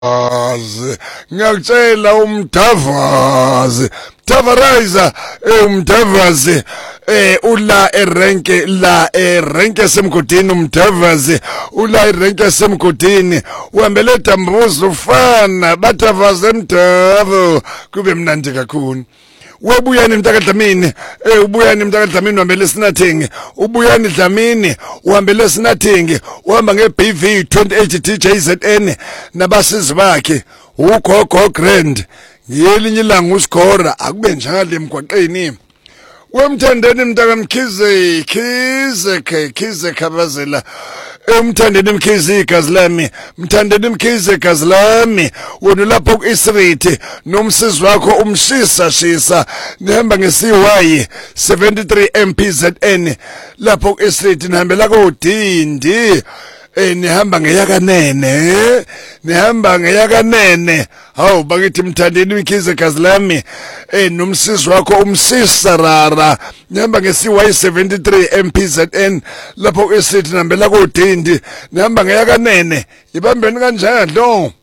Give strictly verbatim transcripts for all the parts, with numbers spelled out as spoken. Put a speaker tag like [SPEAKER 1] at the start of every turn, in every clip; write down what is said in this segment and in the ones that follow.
[SPEAKER 1] Azi ngiyakutshela umdavazi Tavarizer umdavazi eh ula erenke la erenke semgodini umdavazi ula erenke semgodini uhambele dambuza ufana batavaze emdavo kube mnandi kakhulu Webuyani mtakadlamini eh ubuyani mtakadlamini uhambele sinathingi ubuyani dlamini uhambele sinathingi uhamba nge-B V twenty-eight D J Z N nabasizi bakhe ugogo grand ngelinye ilanga usigora akube njalo emgwaqeni wemthandeni mtakamkhize khize khize khabazela emthandeni mkhize igazi lami mthandeni mkhize igazi lami wona lapho ku-Eastreet nomsizi wakho umshisa shisa nihamba nge-C Y seventy-three M P Z N lapho ku-Eastreet nihambela kodindi eh nihamba ngeyakanene nihamba ngeyakanene hawu bakithi mthandeni mkhize igazi lami eh nomsizi wakho umsisa rara nihamba nge-C Y seventy-three M P Z N lapho ku-Eastreet nihambela kodindi nihamba ngeyakanene ibambeni kanjalo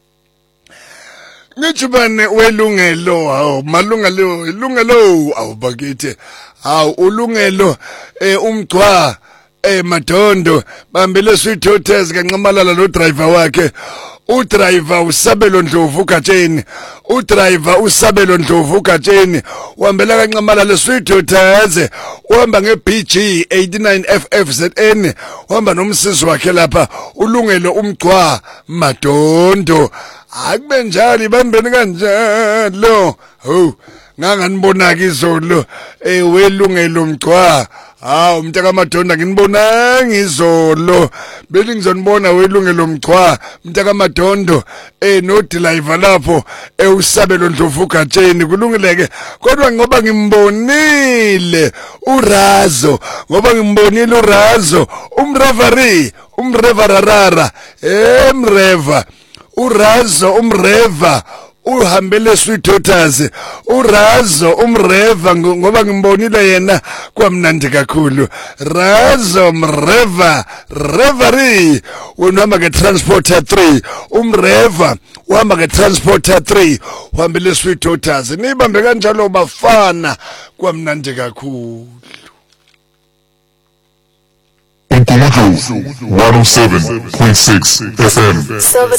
[SPEAKER 1] ngijubane welungelo hawu malungelo ilungelo awu bakithi hawu ulungelo eh umgcwa eh Madondo bambele sweethothers kanqamalala lo driver wakhe u driver usabelo Ndlovu ugatsheni u driver usabelo Ndlovu ugatsheni uhambela kanqamalala sweethothers uhamba nge-B G eighty-nine F F Z N uhamba nomsizi wakhe lapha ulungelo umgcwa Madondo akube njalo ibambeni kanjalo ho nganganibona ke izolo eh welungelo umgcwa hawu mntaka Madonda nginibonanga izolo beli ngizonibona welungelo mchwa mntaka Madondo eh no driver lapho eh usabelo Ndlovu ugatsheni kulungileke kodwa ngoba ngimbonile uRazo ngoba ngimbonile uRazo umreferee umreverarara emreva uRazo umreva uhambele sweethothers uRazo umreva ngoba ngimbonile yena kwamnandi kakhulu Razo mreva reverie unihamba nge-transporter three umreva uhamba nge-transporter three uhambele sweethothers nibambe kanjalo bafana kwamnandi kakhulu
[SPEAKER 2] one oh seven point six F M